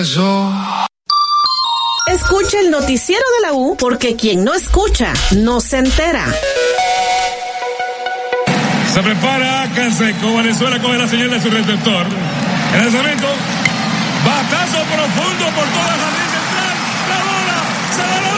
Escucha el noticiero de la U, porque quien no escucha no se entera. Se prepara Canseco. Venezuela coge la señal de su receptor. El lanzamiento. Batazo profundo por toda la línea central. La bola se la